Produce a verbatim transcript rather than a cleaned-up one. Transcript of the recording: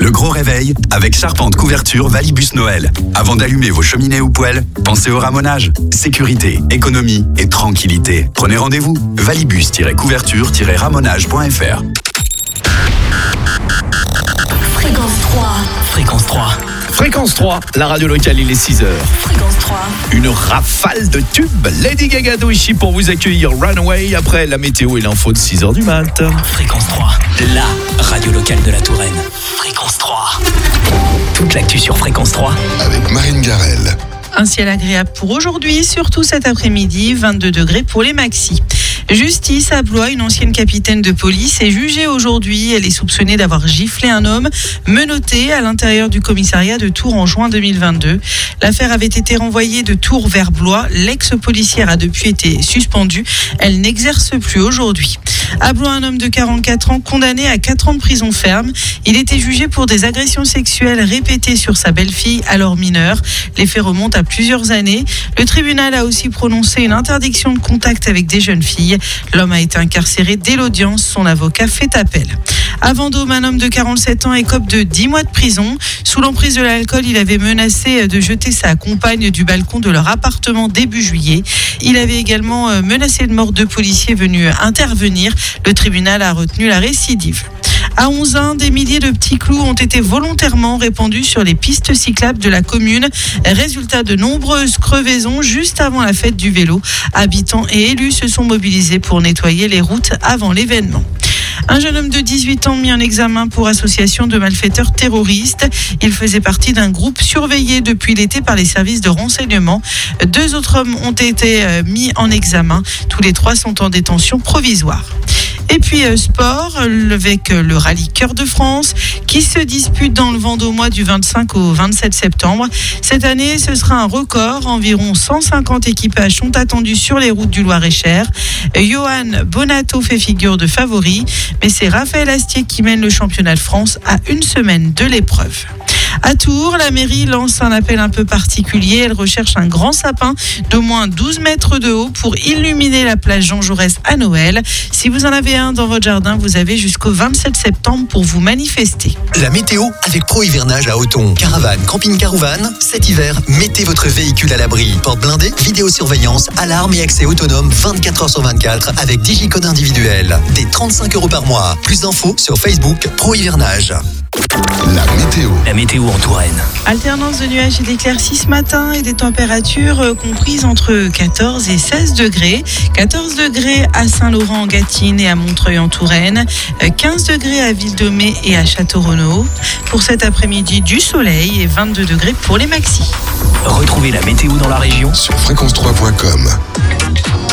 Le gros réveil avec Charpente Couverture Valibus Noël. Avant d'allumer vos cheminées ou poêles, pensez au ramonage. Sécurité, économie et tranquillité. Prenez rendez-vous. valibus tiret couverture tiret ramonage point f r. Fréquence trois. Fréquence trois. Fréquence trois, la radio locale, il est six heures. Fréquence trois. Une rafale de tubes. Lady Gaga ici pour vous accueillir Runaway après la météo et l'info de six heures du mat. Fréquence trois, la radio locale de la Touraine. Fréquence trois. Toute l'actu sur Fréquence trois. Avec Marine Garel. Un ciel agréable pour aujourd'hui, surtout cet après-midi, vingt-deux degrés pour les maxis. Justice à Blois, une ancienne capitaine de police est jugée aujourd'hui. Elle est soupçonnée d'avoir giflé un homme menotté à l'intérieur du commissariat de Tours en juin deux mille vingt-deux. L'affaire avait été renvoyée de Tours vers Blois. L'ex-policière a depuis été suspendue. Elle n'exerce plus aujourd'hui. À Blois, un homme de quarante-quatre ans condamné à quatre ans de prison ferme. Il était jugé pour des agressions sexuelles répétées sur sa belle-fille alors mineure. Les faits remontent à plusieurs années. Le tribunal a aussi prononcé une interdiction de contact avec des jeunes filles. L'homme a été incarcéré dès l'audience. Son avocat fait appel. À Vendôme, un homme de quarante-sept ans écope de dix mois de prison. Sous l'emprise de l'alcool, il avait menacé de jeter sa compagne du balcon de leur appartement début juillet. Il avait également menacé de mort deux policiers venus intervenir. Le tribunal a retenu la récidive. À Onzain, des milliers de petits clous ont été volontairement répandus sur les pistes cyclables de la commune. Résultat de nombreuses crevaisons juste avant la fête du vélo. Habitants et élus se sont mobilisés pour nettoyer les routes avant l'événement. Un jeune homme de dix-huit ans mis en examen pour association de malfaiteurs terroristes. Il faisait partie d'un groupe surveillé depuis l'été par les services de renseignement. Deux autres hommes ont été mis en examen. Tous les trois sont en détention provisoire. Et puis euh, sport, avec euh, le rallye Cœur de France qui se dispute dans le Vendômois du vingt-cinq au vingt-sept septembre. Cette année, ce sera un record. Environ cent cinquante équipages sont attendus sur les routes du Loir-et-Cher. Johan Bonato fait figure de favori, mais c'est Raphaël Astier qui mène le championnat de France à une semaine de l'épreuve. À Tours, la mairie lance un appel un peu particulier. Elle recherche un grand sapin d'au moins douze mètres de haut pour illuminer la plage Jean Jaurès à Noël. Si vous en avez un dans votre jardin, vous avez jusqu'au vingt-sept septembre pour vous manifester. La météo avec Pro Hivernage à Othon. Caravane, camping-car ou van, cet hiver, mettez votre véhicule à l'abri. Porte blindée, vidéosurveillance, alarme et accès autonome vingt-quatre heures sur vingt-quatre avec digicode individuel. Des trente-cinq euros par mois. Plus d'infos sur Facebook Pro Hivernage. La météo. La météo en Touraine. Alternance de nuages et d'éclaircies ce matin et des températures euh, comprises entre quatorze et seize degrés. quatorze degrés à Saint-Laurent-en-Gâtine et à Montreuil en Touraine. Euh, quinze degrés à Ville-d'Aumé et à Château-Renaud. Pour cet après-midi, du soleil et vingt-deux degrés pour les maxis. Retrouvez la météo dans la région Sur fréquence trois point com.